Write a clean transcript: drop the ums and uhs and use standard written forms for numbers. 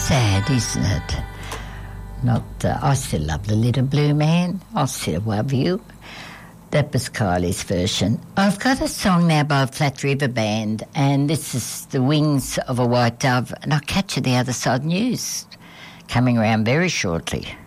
sad, isn't it? I still love the Little Blue Man. I still love you. That was Kylie's version. I've got a song now by Flat River Band, and this is The Wings of a White Dove, and I'll catch you the other side news coming around very shortly.